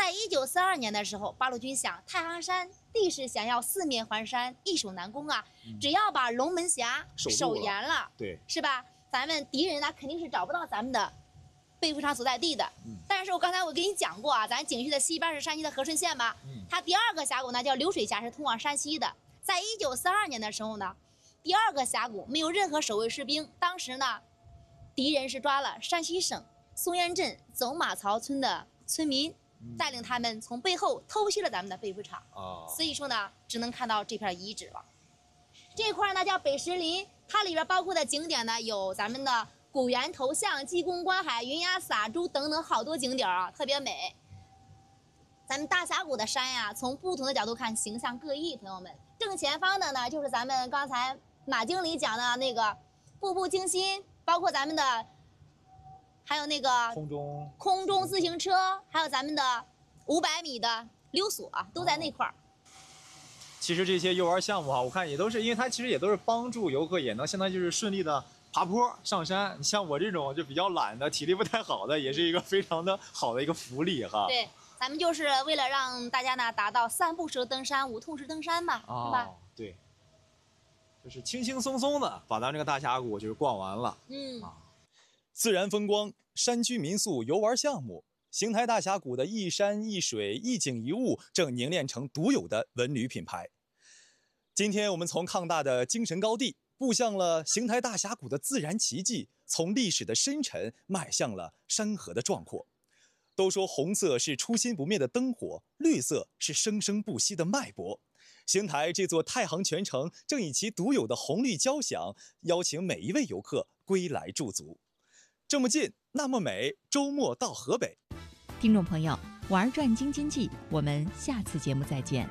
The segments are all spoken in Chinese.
在1942年的时候，八路军想太行山地势险要，四面环山，易守难攻啊，只要把龙门峡守严了， 对， 是吧？咱们敌人呢肯定是找不到咱们的被伏场所在地的。但是我刚才跟你讲过啊，咱景区的西边是山西的和顺县嘛，它第二个峡谷呢叫流水峡，是通往山西的。在1942年的时候呢，第二个峡谷没有任何守卫士兵，当时呢，敌人是抓了山西省松原镇走马槽村的村民，带领他们从背后偷袭了咱们的被伏场。所以说呢，只能看到这片遗址了。这块呢叫北石林，它里边包括的景点呢有咱们的古源头像、济公观海、云崖撒珠等等好多景点啊，特别美。咱们大峡谷的山呀，从不同的角度看，形象各异。朋友们，正前方的呢，就是咱们刚才马经理讲的那个步步惊心，包括咱们的，还有那个空中自行车，还有咱们的500米的溜索，都在那块儿。 其实这些游玩项目啊，我看也都是，因为它其实也都是帮助游客也能相当于就是顺利的爬坡上山。你像我这种就比较懒的，体力不太好的，也是一个非常的好的一个福利哈。 对，咱们就是为了让大家呢达到散步式登山、无痛式登山嘛，是吧？ 对，就是轻轻松松的把咱这个大峡谷就是逛完了。 自然风光、山居民宿游玩项目，邢台大峡谷的一山一水、一景一物正凝练成独有的文旅品牌。今天我们从抗大的精神高地步向了邢台大峡谷的自然奇迹，从历史的深沉迈向了山河的壮阔。都说红色是初心不灭的灯火，绿色是生生不息的脉搏。邢台这座太行泉城正以其独有的红绿交响，邀请每一位游客归来驻足。这么近，那么美，周末到河北。 听众朋友，玩转京津冀，我们下次节目再见。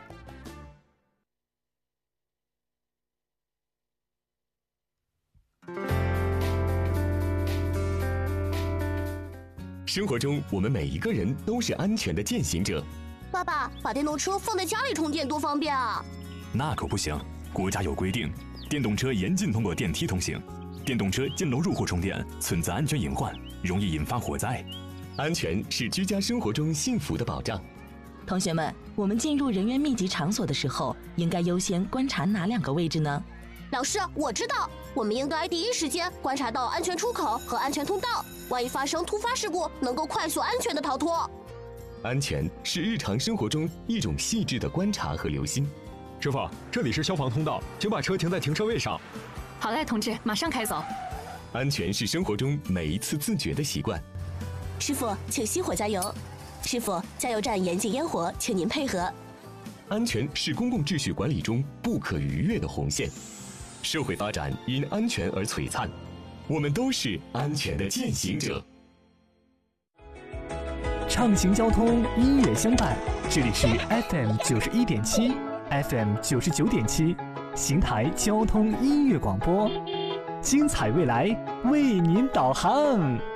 生活中，我们每一个人都是安全的践行者。 爸爸，把电动车放在家里充电多方便啊！ 那可不行，国家有规定，电动车严禁通过电梯通行，电动车进楼入户充电存在安全隐患，容易引发火灾。安全是居家生活中幸福的保障。 同学们，我们进入人员密集场所的时候，应该优先观察哪2个位置呢？ 老师，我知道，我们应该第一时间观察到安全出口和安全通道，万一发生突发事故，能够快速安全的逃脱。 安全是日常生活中一种细致的观察和留心。 师傅，这里是消防通道，请把车停在停车位上。 好嘞，同志，马上开走。 安全是生活中每一次自觉的习惯。 师傅，请熄火加油。师傅，加油站严禁烟火，请您配合。 安全是公共秩序管理中不可逾越的红线。社会发展因安全而璀璨，我们都是安全的践行者。 畅行交通，音乐相伴，这里是 FM 91.7 FM 99.7邢台交通音乐广播，精彩未来为您导航。